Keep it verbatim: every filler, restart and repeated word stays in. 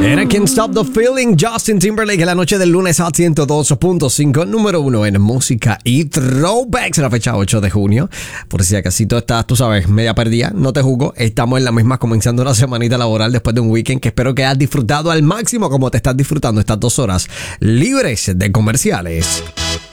Era Can't Stop the Feeling, Justin Timberlake, en la noche del lunes a ciento dos punto cinco, número uno en música y throwbacks, en la fecha ocho de junio. Por si acaso estás, tú sabes, media perdida, no te juzgo. Estamos en la misma, comenzando una semanita laboral después de un weekend que espero que hayas disfrutado al máximo como te estás disfrutando estas dos horas libres de comerciales.